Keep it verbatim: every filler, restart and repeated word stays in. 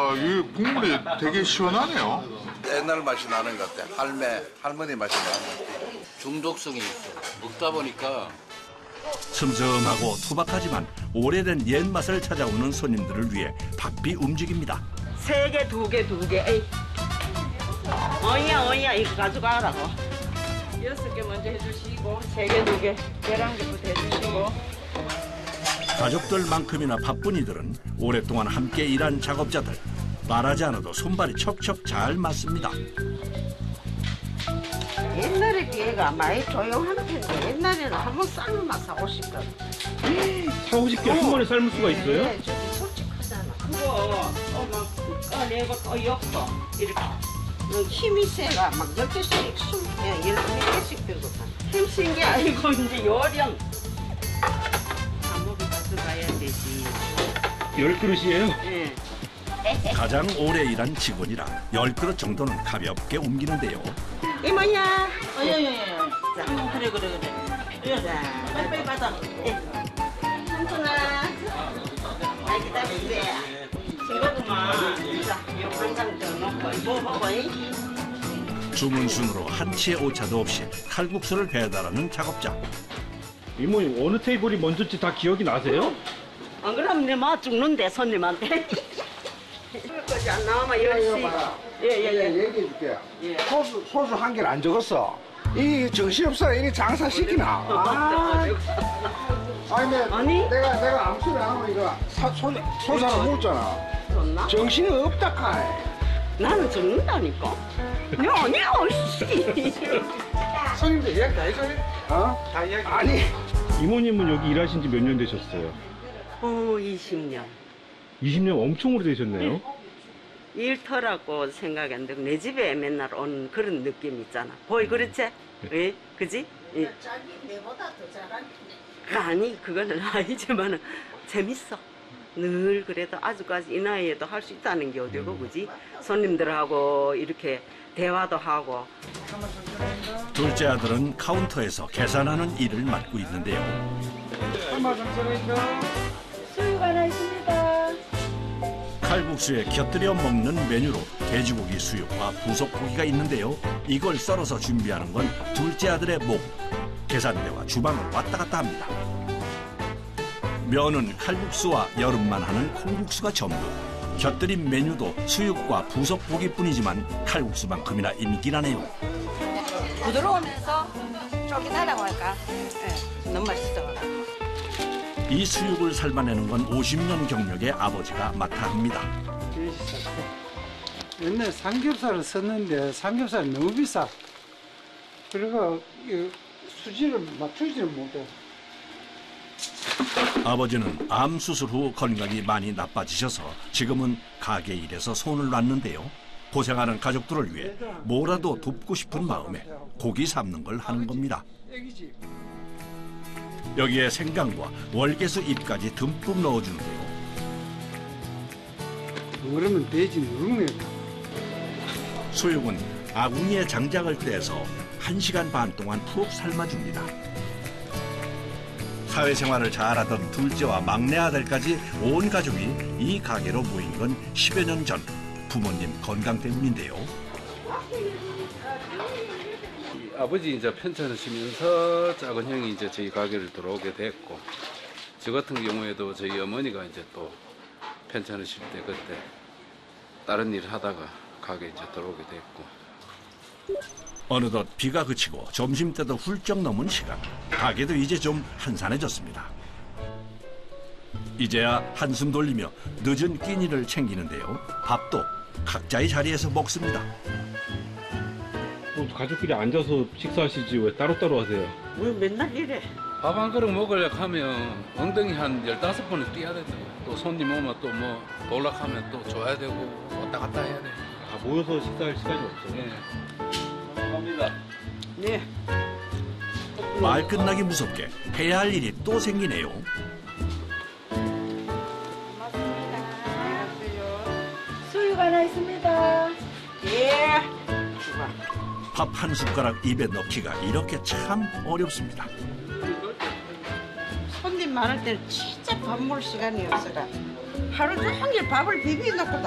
이 국물이 되게 시원하네요. 옛날 맛이 나는 것 같아. 할매, 할머니 맛이 나는 것 같아. 중독성이 있어. 먹다 보니까 슴슴하고 투박하지만 오래된 옛맛을 찾아오는 손님들을 위해 바삐 움직입니다. 세 개, 두 개, 두 개. 에이. 어이야, 어이야, 이거 가져가라고. 여섯 개 먼저 해주시고, 세 개, 두 개, 열한 개부터 해주시고. 가족들만큼이나 바쁜 이들은 오랫동안 함께 일한 작업자들. 말하지 않아도 손발이 척척 잘 맞습니다. 옛날에 비해가 많이 조용한 편인데 옛날에는 한번 삶으면 사고 싶거든. 사고 싶게 한 번에 삶을 수가 있어요? 네, 저기 솔직하잖아. 그거, 어, 막, 꺼내고 또 엮고, 이렇게. 그 힘이 세가 막 열 개씩, 스무 개, 열두 개씩 들고 가. 힘쓴 게 아니고, 이제 요령. 감옥에 가져가야 되지. 열 그릇이에요? 예. 가장 오래 일한 직원이라 열 그릇 정도는 가볍게 옮기는데요. 이모야. 어여여여. 자, 그래, 그래, 그래. 자, 빨리빨리 받아. 예. 삼촌아. 잘 기다리세요. 친구구만. 자, 요 한장 더 넣고, 뭐 먹어, 이? 주문 순으로 한치의 오차도 없이 칼국수를 배달하는 작업자. 이모님 어느 테이블이 먼저인지 다 기억이 나세요? 안 그러면 내 맛 죽는데, 손님한테. 거지 안 나오면 열시. 예, 예, 예. 얘기해 줄게. 예. 소주, 소주 한 개를 안 적었어. 이 정신없어. 이리 장사시키나. 아, 아니, 내, 아니? 내가, 내가 아무 소리 안 하면 이거 사, 소, 소주 하나 먹었잖아. 좋나? 정신이 없다, 카이. 나는 죽는다니까. 야, 야, 씨. 손님들 이야기 다 해줘요? 어? 다 이야기. 아니. 이모님은 여기 일하신 지 몇 년 되셨어요? 어, 이십 년. 이십 년 엄청 오래되셨네요. 일터라고 생각이 안 되고 내 집에 맨날 온 그런 느낌 있잖아. 보이 그렇지? 왜? 그지? 예. 자기 내보다 더 잘하네. 아니 그거는 아니지만은 재밌어. 늘 그래도 아직까지 이 나이에도 할 수 있다는 게 어디고 그지? 손님들하고 이렇게 대화도 하고. 둘째 아들은 카운터에서 계산하는 일을 맡고 있는데요. 수육 하나 있습니다. 칼국수에 곁들여 먹는 메뉴로 돼지고기 수육과 부속고기가 있는데요. 이걸 썰어서 준비하는 건 둘째 아들의 목. 계산대와 주방을 왔다 갔다 합니다. 면은 칼국수와 여름만 하는 콩국수가 전부. 곁들인 메뉴도 수육과 부속고기뿐이지만 칼국수만큼이나 인기나네요. 부드러우면서 쫄깃하다고 할까? 네, 너무 맛있어. 이 수육을 삶아내는 건 오십 년 경력의 아버지가 맡아 합니다. 옛날에 삼겹살을 썼는데 삼겹살이 너무 비싸. 그래가 수지를 맞추지를 못해. 아버지는 암 수술 후 건강이 많이 나빠지셔서 지금은 가게 일에서 손을 놨는데요. 고생하는 가족들을 위해 뭐라도 돕고 싶은 마음에 고기 삶는 걸 하는 겁니다. 여기에 생강과 월계수 잎까지 듬뿍 넣어주는데요. 안 그러면 돼지 누룩네. 수육은 아궁이에 장작을 떼서 한 시간 반 동안 푹 삶아줍니다. 사회생활을 잘하던 둘째와 막내 아들까지 온 가족이 이 가게로 모인 건 십여 년 전 부모님 건강 때문인데요. 아버지 이제 편찮으시면서 작은 형이 이제 저희 가게를 들어오게 됐고, 저 같은 경우에도 저희 어머니가 이제 또 편찮으실 때 그때 다른 일 하다가 가게 이제 들어오게 됐고. 어느덧 비가 그치고 점심때도 훌쩍 넘은 시간. 가게도 이제 좀 한산해졌습니다. 이제야 한숨 돌리며 늦은 끼니를 챙기는데요. 밥도 각자의 자리에서 먹습니다. 뭐 가족끼리 앉아서 식사하시지 왜 따로따로 하세요? 왜 맨날 이래? 밥 한 그릇 먹으려고 하면 엉덩이 한 열다섯 번을 뛰어야 된다. 또 손님 오면 또 뭐 놀락하면 또 줘야 되고 왔다 갔다 해야 돼. 다 모여서 식사할 시간이 없어요. 네. 감사합니다. 네. 말 끝나기 무섭게 해야 할 일이 또 생기네요. 수육 하나 있습니다. 예. 밥 한 숟가락 입에 넣기가 이렇게 참 어렵습니다. 손님 많을 때는 진짜 밥 먹을 시간이 없어가. 하루 종일 밥을 비비 놓고